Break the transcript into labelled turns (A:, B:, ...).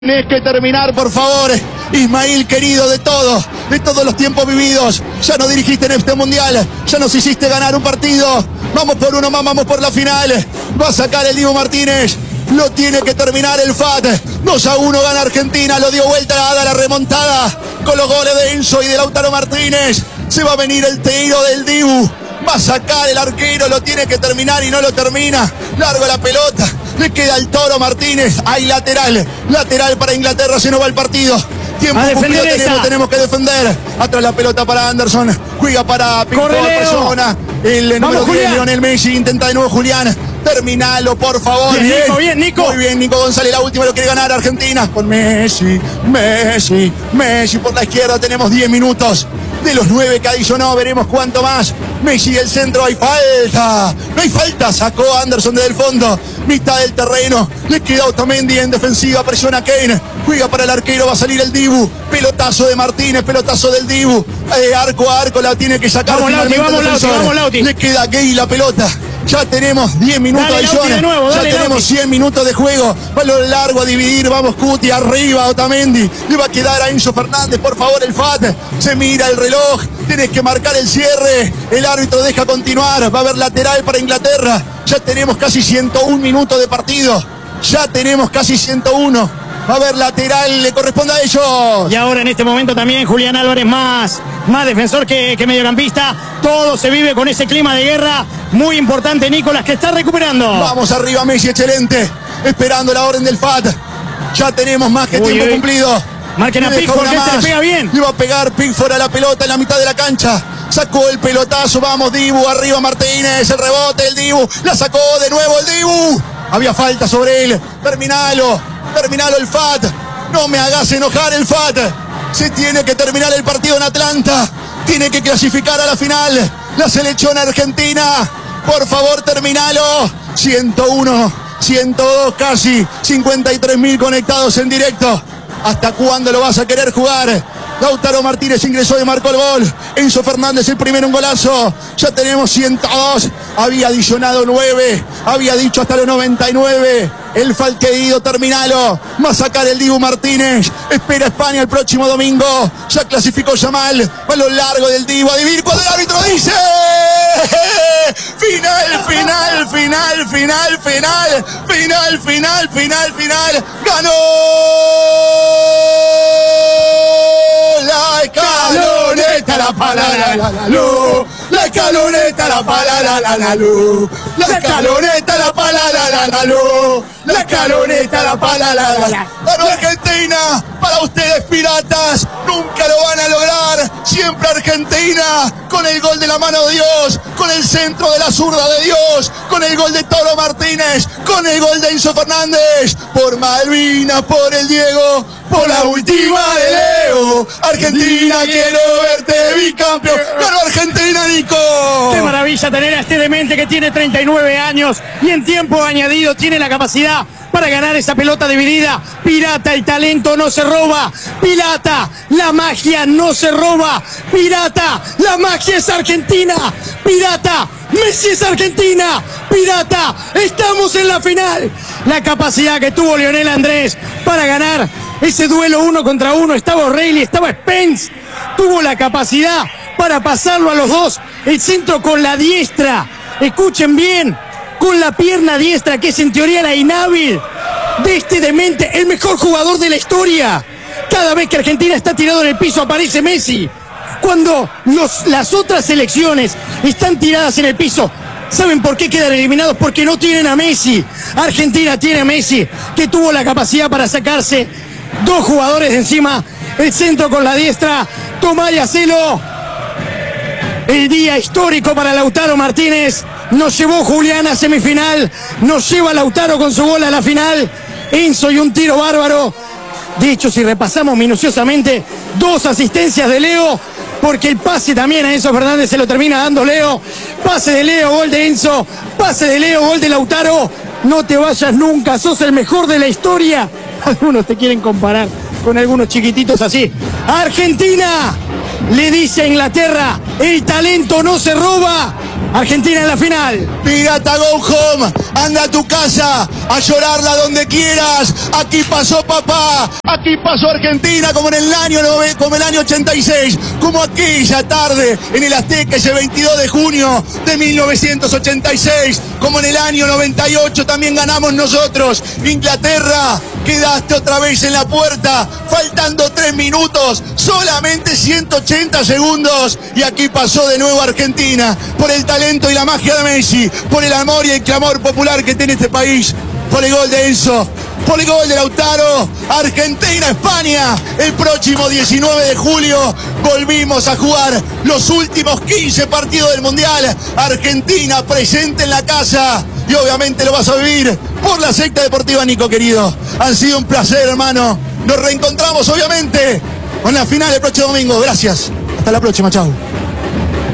A: Tienes que terminar, por favor, Ismael, querido, de todos los tiempos vividos. Ya nos dirigiste en este mundial, ya nos hiciste ganar un partido. Vamos por uno más, vamos por la final. Va a sacar el Dibu Martínez, lo tiene que terminar el FAT. 2-1 gana Argentina, lo dio vuelta a la remontada con los goles de Enzo y de Lautaro Martínez. Se va a venir el tiro del Dibu. Va a sacar el arquero, lo tiene que terminar y no lo termina. Largo la pelota, le queda al Toro Martínez. Hay lateral para Inglaterra, se nos va el partido. Tiempo cumplido tenemos que defender. Atrás la pelota para Anderson, juega para Pickford, presiona el número 10, Lionel Messi, intenta de nuevo Julián. Terminalo, por favor.
B: Bien, Nico.
A: Muy bien, Nico González, la última lo quiere ganar Argentina. Con Messi por la izquierda. Tenemos 10 minutos. De los 9 que adicionó, veremos cuánto más. Messi del centro, hay falta. No hay falta, sacó Anderson desde el fondo. Mitad del terreno, le queda Otamendi en defensiva, presiona a Kane. Juega para el arquero, va a salir el Dibu. Pelotazo de Martínez, pelotazo del Dibu. Arco a arco, la tiene que sacar.
B: Vamos, Lauti.
A: Le queda a Gay la pelota. Ya tenemos 10 minutos de adiciones. Ya tenemos 100 minutos de juego. Va a lo largo a dividir. Vamos, Cuti, arriba, Otamendi. Le va a quedar a Enzo Fernández, por favor, el FAT. Se mira el reloj. Tienes que marcar el cierre. El árbitro deja continuar. Va a haber lateral para Inglaterra. Ya tenemos casi 101 minutos de partido. Ya tenemos casi 101. Va a haber lateral, le corresponde a ellos.
B: Y ahora en este momento también Julián Álvarez más defensor que mediocampista. Todo se vive con ese clima de guerra. Muy importante, Nicolás, que está recuperando.
A: Vamos arriba, Messi, excelente. Esperando la orden del FAT. Ya tenemos más que tiempo cumplido.
B: Marquen a Pickford, que se le pega bien.
A: Le va a pegar Pickford a la pelota en la mitad de la cancha. Sacó el pelotazo, vamos Dibu, arriba Martínez, el rebote, el Dibu. La sacó de nuevo el Dibu. Había falta sobre él. Terminalo el FAT. No me hagas enojar el FAT. Se tiene que terminar el partido en Atlanta. Tiene que clasificar a la final la selección argentina. Por favor, terminalo. 101, 102 casi. 53.000 conectados en directo. ¿Hasta cuándo lo vas a querer jugar? Lautaro Martínez ingresó y marcó el gol. Enzo Fernández el primero, un golazo. Ya tenemos 102. Había adicionado 9. Había dicho hasta los 99. El falqueído, terminalo. Va a sacar el Dibu Martínez. Espera España el próximo domingo. Ya clasificó Yamal. Va a lo largo del Dibu. A dividir cuando el árbitro dice: final. Ganó la escaloneta, la pala, la luz. La escaloneta, la pala, la luz. La escaloneta, la pala, la luz. La escaloneta, la pala, la. Ganó Argentina. Para ustedes, piratas, nunca lo van a lograr. Siempre Argentina, con el gol de la mano de Dios, con el centro de la zurda de Dios, con el gol de Toro Martínez, con el gol de Enzo Fernández. Por Malvinas, por el Diego, por la última de Leo. Argentina, quiero verte bicampeón. Ganó Argentina, Nico.
B: Qué maravilla tener a este demente que tiene 39 años y en tiempo añadido tiene la capacidad para ganar esa pelota dividida. Pirata, el talento no se roba. Pirata, la magia no se roba. Pirata, la magia es Argentina. Pirata, Messi es Argentina. Pirata, estamos en la final. La capacidad que tuvo Lionel Andrés para ganar ese duelo 1 contra 1. Estaba O'Reilly, estaba Spence. Tuvo la capacidad para pasarlo a los dos. El centro con la diestra. Escuchen bien. Con la pierna diestra, que es en teoría la inhábil de este demente, el mejor jugador de la historia. Cada vez que Argentina está tirado en el piso aparece Messi. Cuando las otras selecciones están tiradas en el piso, ¿saben por qué quedan eliminados? Porque no tienen a Messi. Argentina tiene a Messi, que tuvo la capacidad para sacarse dos jugadores de encima. El centro con la diestra, tomá y hacelo. El día histórico para Lautaro Martínez. Nos llevó Julián a semifinal. Nos lleva Lautaro con su gol a la final. Enzo y un tiro bárbaro. De hecho, si repasamos minuciosamente, 2 asistencias de Leo, porque el pase también a Enzo Fernández se lo termina dando Leo. Pase de Leo, gol de Enzo. Pase de Leo, gol de Lautaro. No te vayas nunca, sos el mejor de la historia. Algunos te quieren comparar con algunos chiquititos así. Argentina le dice a Inglaterra: el talento no se roba. Argentina en la final.
A: Pirata, go home. Anda a tu casa a llorarla donde quieras. Aquí pasó papá. Aquí pasó Argentina como en el año 86. Como aquella tarde en el Azteca ese 22 de junio de 1986. Como en el año 98 también ganamos nosotros. Inglaterra, quedaste otra vez en la puerta. Faltando 3 minutos. Solamente 180 segundos. Y aquí pasó de nuevo Argentina. Por el talento y la magia de Messi, por el amor y el clamor popular que tiene este país, por el gol de Enzo, por el gol de Lautaro. Argentina-España, el próximo 19 de julio volvimos a jugar los últimos 15 partidos del Mundial. Argentina presente en la casa y obviamente lo vas a vivir por la secta deportiva, Nico querido. Han sido un placer, hermano. Nos reencontramos obviamente con la final del próximo domingo. Gracias. Hasta la próxima, chao.